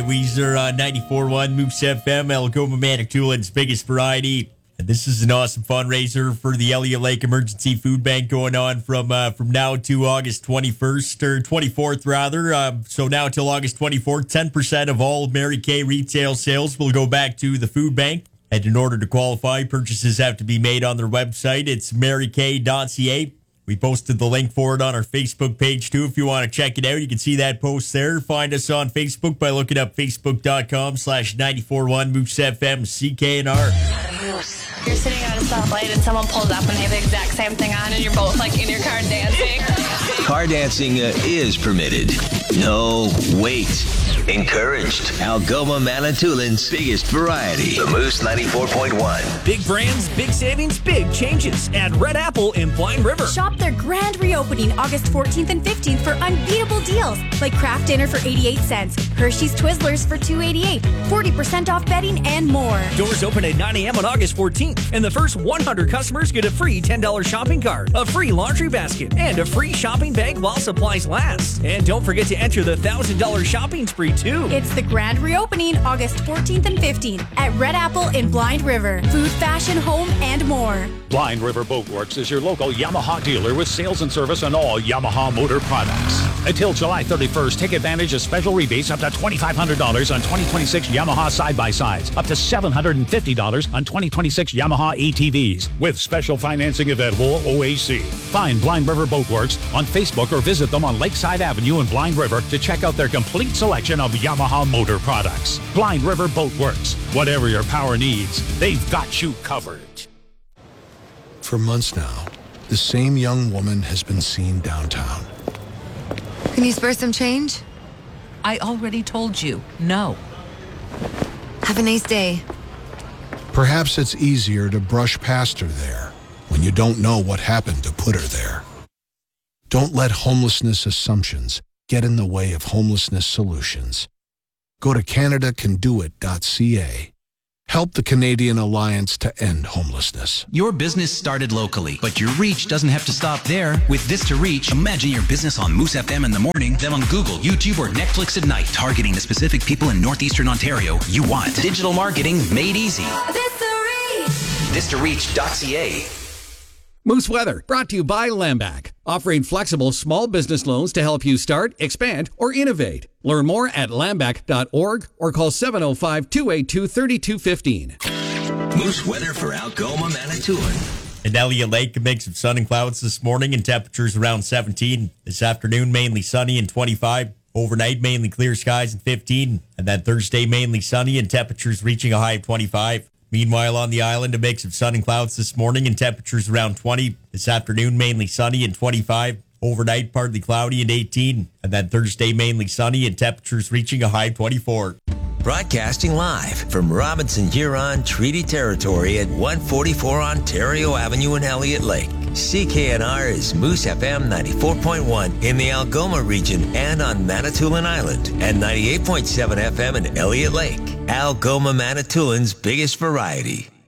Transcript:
Weezer on 94.1 Moose FM, Algoma Manitoulin's biggest variety. And this is an awesome fundraiser for the Elliott Lake Emergency Food Bank going on from now to August 21st, or 24th rather. So now till August 24th, 10% of all Mary Kay retail sales will go back to the food bank. And in order to qualify, purchases have to be made on their website. It's marykay.ca. We posted the link for it on our Facebook page, too. If you want to check it out, you can see that post there. Find us on Facebook by looking up facebook.com/941 Moose FM CKNR. You're sitting at a stoplight and someone pulls up and they have the exact same thing on and you're both like in your car dancing. Car dancing is permitted. No, wait. Encouraged. Algoma Manitoulin's biggest variety. The Moose 94.1. Big brands, big savings, big changes at Red Apple in Blind River. Shop their grand reopening August 14th and 15th for unbeatable deals like Kraft Dinner for 88 cents, Hershey's Twizzlers for $2.88, 40% off bedding, and more. Doors open at 9 a.m. on August 14th, and the first 100 customers get a free $10 shopping cart, a free laundry basket, and a free shopping bag while supplies last. And don't forget to enter the $1,000 shopping spree, too. It's the grand reopening August 14th and 15th at Red Apple in Blind River. Food, fashion, home, and more. Blind River Boat Works is your local Yamaha dealer with sales and service on all Yamaha motor products. Until July 31st, take advantage of special rebates up to $2,500 on 2026 Yamaha side-by-sides, up to $750 on 2026 Yamaha ATVs, with special financing available at OAC. Find Blind River Boat Works on Facebook or visit them on Lakeside Avenue in Blind River to check out their complete selection of Yamaha motor products. Blind River Boat Works. Whatever your power needs, they've got you covered. For months now, the same young woman has been seen downtown. Can you spare some change? I already told you, no. Have a nice day. Perhaps it's easier to brush past her there when you don't know what happened to put her there. Don't let homelessness assumptions get in the way of homelessness solutions. Go to CanadaCanDoIt.ca. Help the Canadian Alliance to End Homelessness. Your business started locally, but your reach doesn't have to stop there. With This to Reach, imagine your business on Moose FM in the morning, then on Google, YouTube, or Netflix at night, targeting the specific people in northeastern Ontario you want. Digital marketing made easy. This to Reach. ThisToReach.ca. Moose Weather, brought to you by Lambac, offering flexible small business loans to help you start, expand, or innovate. Learn more at lambac.org or call 705-282-3215. Moose Weather for Algoma Manitoulin. In Elliott Lake, a mix of sun and clouds this morning and temperatures around 17. This afternoon, mainly sunny and 25. Overnight, mainly clear skies and 15. And then Thursday, mainly sunny and temperatures reaching a high of 25. Meanwhile, on the island, a mix of sun and clouds this morning and temperatures around 20. This afternoon, mainly sunny and 25. Overnight, partly cloudy and 18. And then Thursday, mainly sunny and temperatures reaching a high of 24. Broadcasting live from Robinson-Huron Treaty Territory at 144 Ontario Avenue in Elliott Lake. CKNR is Moose FM 94.1 in the Algoma region and on Manitoulin Island, and 98.7 FM in Elliott Lake. Algoma Manitoulin's biggest variety.